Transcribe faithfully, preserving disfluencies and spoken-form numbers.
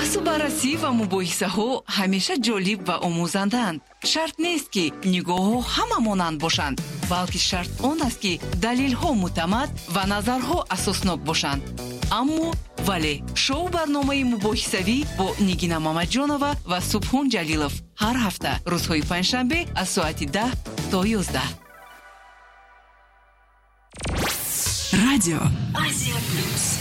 баҳсу баррасӣ ва мубоҳисаҳо ҳамеша ҷолиб ва омӯзанданд. Шарт нест ки нигоҳҳо ҳама монанд бошанд, балки шарт он аст ки далелҳо муътамад ва назарҳо асоснок бошанд. аммо вале шоу барномаи мубоҳисавӣ бо Нигина Мамаҷонова ва Субҳон Ҷалилов ҳар ҳафта рӯзҳои панҷшанбе аз соати даҳ то ёздаҳ. Радио Азия Плюс.